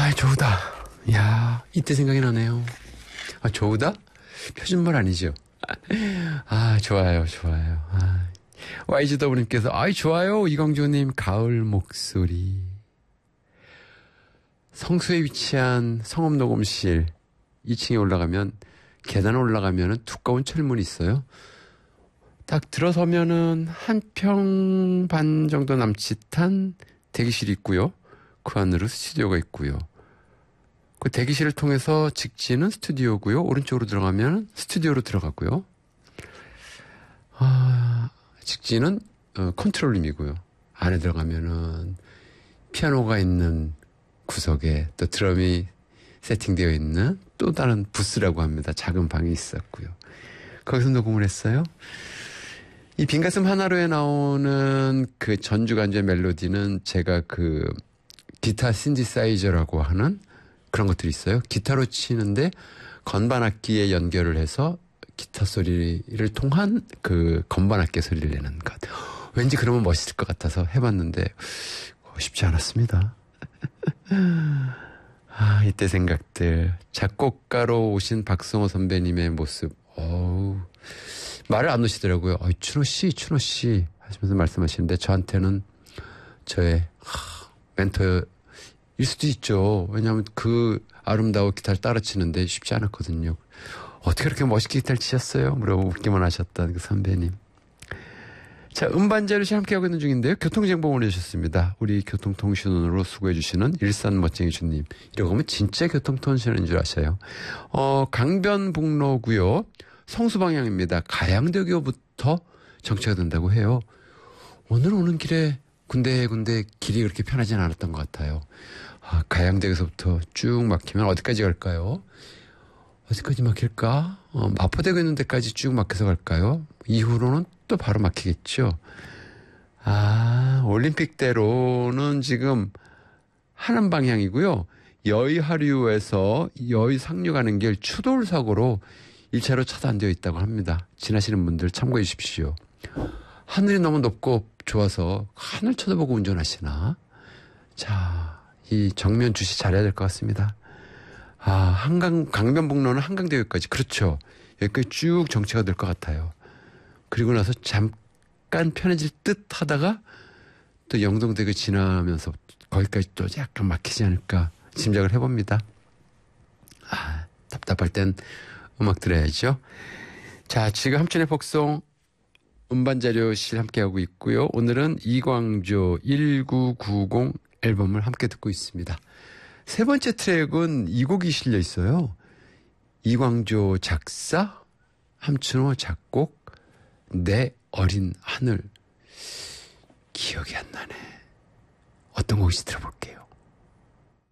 아, 조우다. 야, 이때 생각이 나네요. 아, 조우다? 표준말 아니죠? 아, 좋아요, 좋아요. 아, YGW님께서, 아이, 좋아요. 이광조님, 가을 목소리. 성수에 위치한 성업녹음실 2층에 올라가면, 계단 올라가면은 두꺼운 철문이 있어요. 딱 들어서면은 한 평 반 정도 남짓한 대기실이 있고요. 그 안으로 스튜디오가 있고요. 그 대기실을 통해서 직진은 스튜디오고요. 오른쪽으로 들어가면 스튜디오로 들어가고요. 아, 직진은 컨트롤룸이고요. 안에 들어가면은 피아노가 있는 구석에 또 드럼이 세팅되어 있는 또 다른 부스라고 합니다. 작은 방이 있었고요. 거기서 녹음을 했어요. 이 빈가슴 하나로에 나오는 그 전주 간주의 멜로디는 제가 그 기타 신디사이저라고 하는 그런 것들이 있어요. 기타로 치는데 건반 악기에 연결을 해서 기타 소리를 통한 그 건반 악기 소리를 내는 것. 왠지 그러면 멋있을 것 같아서 해봤는데 쉽지 않았습니다. 아, 이때 생각들. 작곡가로 오신 박성호 선배님의 모습. 어우, 말을 안 놓으시더라고요. 춘호 씨 하시면서 말씀하시는데 저한테는 저의 멘토일 수도 있죠. 왜냐하면 그 아름다운 기타를 따라 치는데 쉽지 않았거든요. 어떻게 그렇게 멋있게 기타를 치셨어요? 물어보기만 하셨던 그 선배님. 자, 음반자료 씨 함께하고 있는 중인데요. 교통정보 보내주셨습니다. 우리 교통통신원으로 수고해주시는 일산 멋쟁이 주님. 이러고 보면 진짜 교통통신원인 줄 아셔요. 강변북로고요. 성수방향입니다. 가양대교부터 정체가 된다고 해요. 오늘 오는 길에 군데 길이 그렇게 편하진 않았던 것 같아요. 아, 가양대교에서부터 쭉 막히면 어디까지 갈까요? 어디까지 막힐까? 마포대교 있는 데까지 쭉 막혀서 갈까요? 이후로는 또 바로 막히겠죠. 아, 올림픽대로는 지금 하남 방향이고요. 여의하류에서 여의상류 가는 길 추돌 사고로 1차로 차단되어 있다고 합니다. 지나시는 분들 참고해 주십시오. 하늘이 너무 높고 좋아서 하늘 쳐다보고 운전하시나? 자, 이 정면 주시 잘해야 될 것 같습니다. 아, 강변북로는 한강대교까지. 그렇죠. 여기까지 쭉 정체가 될 것 같아요. 그리고 나서 잠깐 편해질 듯 하다가 또 영동대교 지나면서 거기까지 또 약간 막히지 않을까 짐작을 해봅니다. 아, 답답할 땐 음악 들어야죠. 자, 지금 함춘의 복송 음반자료실 함께하고 있고요. 오늘은 이광조 1990 앨범을 함께 듣고 있습니다. 세 번째 트랙은 이 곡이 실려 있어요. 이광조 작사, 함춘호 작곡, 내 어린 하늘. 기억이 안 나네. 어떤 곡인지 들어볼게요.